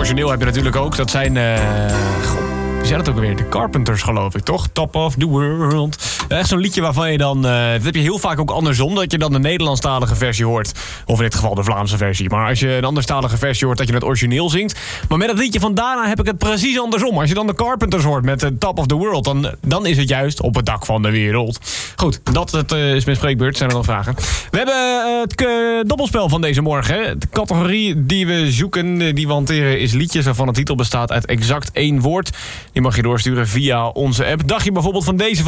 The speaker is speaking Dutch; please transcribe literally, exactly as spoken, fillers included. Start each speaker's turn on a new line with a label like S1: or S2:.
S1: origineel heb je natuurlijk ook. Dat zijn... Uh, God, wie zijn dat ook alweer? De Carpenters, geloof ik, toch? Top of the World. Echt zo'n liedje waarvan je dan... Uh, dat heb je heel vaak ook andersom. Dat je dan de Nederlandstalige versie hoort. Of in dit geval de Vlaamse versie. Maar als je een anderstalige versie hoort, dat je het origineel zingt. Maar met het liedje van daarna heb ik het precies andersom. Als je dan de Carpenters hoort met de Top of the World... dan, dan is het juist op het dak van de wereld. Goed, dat het, uh, is mijn spreekbeurt. Zijn er nog vragen? We hebben uh, het uh, dobbelspel van deze morgen. Hè. De categorie die we zoeken, die we hanteren, is liedjes waarvan de titel bestaat uit exact één woord. Die mag je doorsturen via onze app. Dacht je bijvoorbeeld van deze...